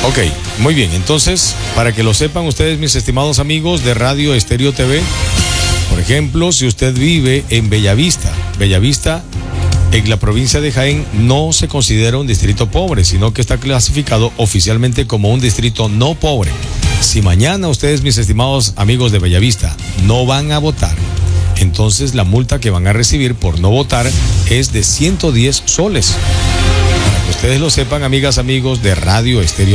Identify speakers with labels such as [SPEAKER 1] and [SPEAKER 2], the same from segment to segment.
[SPEAKER 1] Ok, muy bien. Entonces, para que lo sepan ustedes, mis estimados amigos de Radio Estéreo TV, por ejemplo, si usted vive en Bellavista, en la provincia de Jaén, no se considera un distrito pobre, sino que está clasificado oficialmente como un distrito no pobre. Si mañana ustedes, mis estimados amigos de Bellavista, no van a votar, entonces la multa que van a recibir por no votar es de 110 soles. Para que ustedes lo sepan, amigas, amigos de Radio Estéreo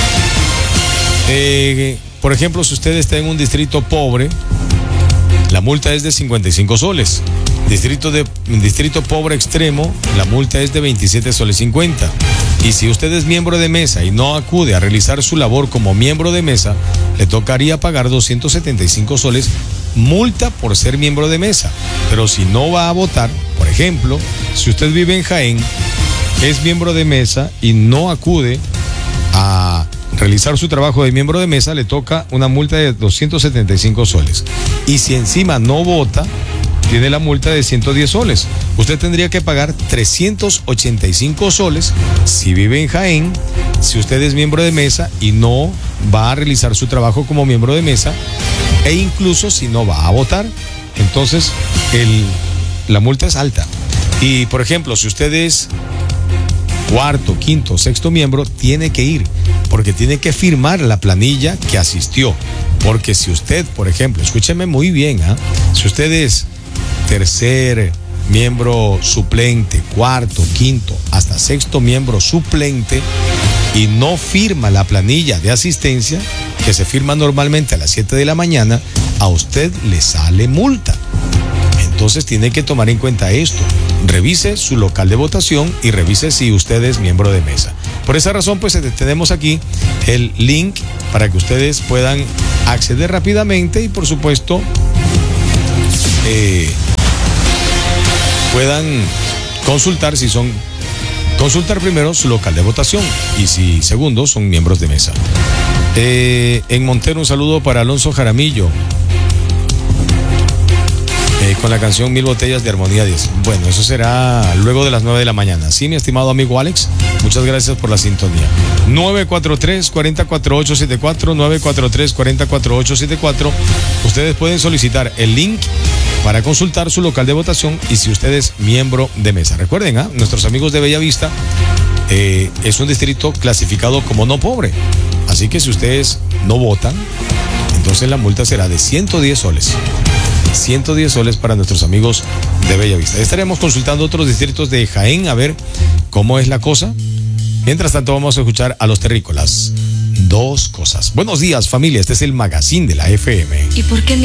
[SPEAKER 1] TV. Por ejemplo, si usted está en un distrito pobre, la multa es de 55 soles. Distrito pobre extremo, la multa es de 27 soles 50. Y si usted es miembro de mesa y no acude a realizar su labor como miembro de mesa, le tocaría pagar 275 soles multa por ser miembro de mesa. Pero si no va a votar, por ejemplo, si usted vive en Jaén, es miembro de mesa y no acude a realizar su trabajo de miembro de mesa, le toca una multa de 275 soles. Y si encima no vota, tiene la multa de 110 soles. Usted tendría que pagar 385 soles si vive en Jaén, si usted es miembro de mesa y no va a realizar su trabajo como miembro de mesa, e incluso si no va a votar. Entonces, la multa es alta. Y, por ejemplo, si usted es cuarto, quinto, sexto miembro, tiene que ir, porque tiene que firmar la planilla que asistió. Porque si usted, por ejemplo, escúcheme muy bien, si usted es tercer miembro suplente, cuarto, quinto, hasta sexto miembro suplente y no firma la planilla de asistencia, que se firma normalmente a las 7 de la mañana, a usted le sale multa. Entonces tiene que tomar en cuenta esto. Revise su local de votación y revise si usted es miembro de mesa. Por esa razón, pues tenemos aquí el link para que ustedes puedan acceder rápidamente y, por supuesto, puedan consultar primero su local de votación y si segundo son miembros de mesa. En Montero, un saludo para Alonso Jaramillo, con la canción 1000 botellas de Armonía 10. Bueno, eso será luego de las 9 de la mañana. Sí, mi estimado amigo Alex, muchas gracias por la sintonía. 943-404874, 943-404874. Ustedes pueden solicitar el link para consultar su local de votación y si usted es miembro de mesa. Recuerden, nuestros amigos de Bellavista, es un distrito clasificado como no pobre. Así que si ustedes no votan, entonces la multa será de 110 soles. 110 soles para nuestros amigos de Bellavista. Estaremos consultando otros distritos de Jaén a ver cómo es la cosa. Mientras tanto, vamos a escuchar a los terrícolas. Dos cosas. Buenos días, familia. Este es el magazine de la FM.
[SPEAKER 2] ¿Y por qué